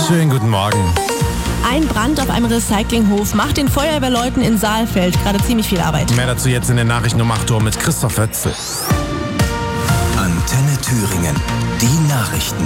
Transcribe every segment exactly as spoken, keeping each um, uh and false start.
Schönen guten Morgen. Ein Brand auf einem Recyclinghof macht den Feuerwehrleuten in Saalfeld gerade ziemlich viel Arbeit. Mehr dazu jetzt in den Nachrichten um acht Uhr mit Christoph Wötzel. Antenne Thüringen, die Nachrichten.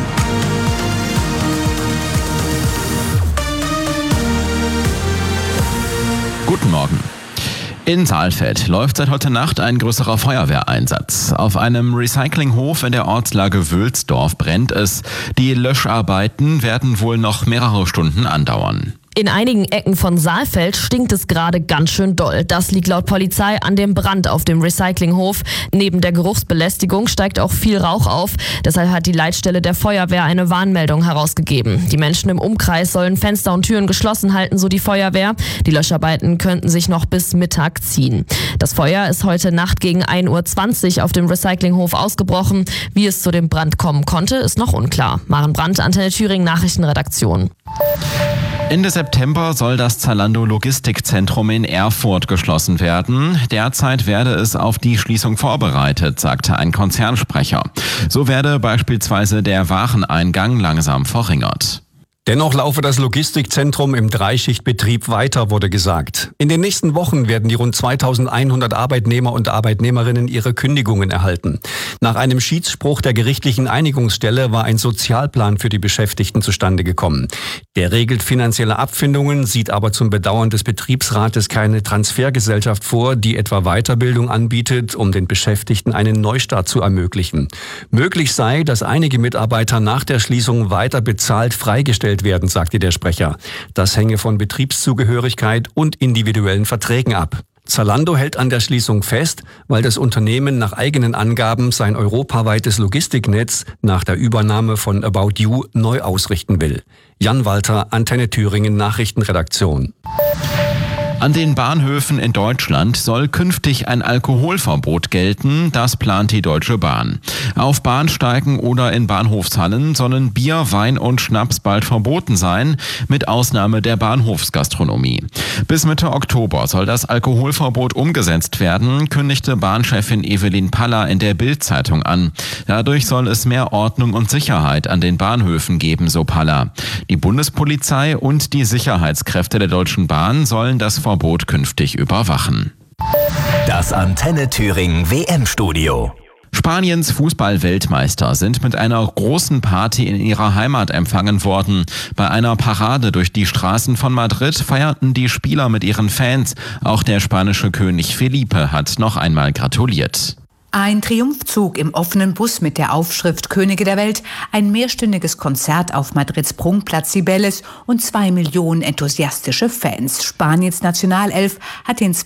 Guten Morgen. In Saalfeld läuft seit heute Nacht ein größerer Feuerwehreinsatz. Auf einem Recyclinghof in der Ortslage Wülsdorf brennt es. Die Löscharbeiten werden wohl noch mehrere Stunden andauern. In einigen Ecken von Saalfeld stinkt es gerade ganz schön doll. Das liegt laut Polizei an dem Brand auf dem Recyclinghof. Neben der Geruchsbelästigung steigt auch viel Rauch auf. Deshalb hat die Leitstelle der Feuerwehr eine Warnmeldung herausgegeben. Die Menschen im Umkreis sollen Fenster und Türen geschlossen halten, so die Feuerwehr. Die Löscharbeiten könnten sich noch bis Mittag ziehen. Das Feuer ist heute Nacht gegen ein Uhr zwanzig auf dem Recyclinghof ausgebrochen. Wie es zu dem Brand kommen konnte, ist noch unklar. Maren Brandt, Antenne Thüringen, Nachrichtenredaktion. Ende September soll das Zalando Logistikzentrum in Erfurt geschlossen werden. Derzeit werde es auf die Schließung vorbereitet, sagte ein Konzernsprecher. So werde beispielsweise der Wareneingang langsam verringert. Dennoch laufe das Logistikzentrum im Dreischichtbetrieb weiter, wurde gesagt. In den nächsten Wochen werden die rund zweitausendeinhundert Arbeitnehmer und Arbeitnehmerinnen ihre Kündigungen erhalten. Nach einem Schiedsspruch der gerichtlichen Einigungsstelle war ein Sozialplan für die Beschäftigten zustande gekommen. Der regelt finanzielle Abfindungen, sieht aber zum Bedauern des Betriebsrates keine Transfergesellschaft vor, die etwa Weiterbildung anbietet, um den Beschäftigten einen Neustart zu ermöglichen. Möglich sei, dass einige Mitarbeiter nach der Schließung weiter bezahlt freigestellt werden, sagte der Sprecher. Das hänge von Betriebszugehörigkeit und individuellen Verträgen ab. Zalando hält an der Schließung fest, weil das Unternehmen nach eigenen Angaben sein europaweites Logistiknetz nach der Übernahme von About You neu ausrichten will. Jan Walter, Antenne Thüringen, Nachrichtenredaktion. An den Bahnhöfen in Deutschland soll künftig ein Alkoholverbot gelten, das plant die Deutsche Bahn. Auf Bahnsteigen oder in Bahnhofshallen sollen Bier, Wein und Schnaps bald verboten sein, mit Ausnahme der Bahnhofsgastronomie. Bis Mitte Oktober soll das Alkoholverbot umgesetzt werden, kündigte Bahnchefin Evelyn Paller in der Bild-Zeitung an. Dadurch soll es mehr Ordnung und Sicherheit an den Bahnhöfen geben, so Paller. Die Bundespolizei und die Sicherheitskräfte der Deutschen Bahn sollen das Verbot künftig überwachen. Das Antenne Thüringen W M-Studio. Spaniens Fußball-Weltmeister sind mit einer großen Party in ihrer Heimat empfangen worden. Bei einer Parade durch die Straßen von Madrid feierten die Spieler mit ihren Fans. Auch der spanische König Felipe hat noch einmal gratuliert. Ein Triumphzug im offenen Bus mit der Aufschrift Könige der Welt, ein mehrstündiges Konzert auf Madrids Prunkplatz Cibeles und zwei Millionen enthusiastische Fans. Spaniens Nationalelf hat den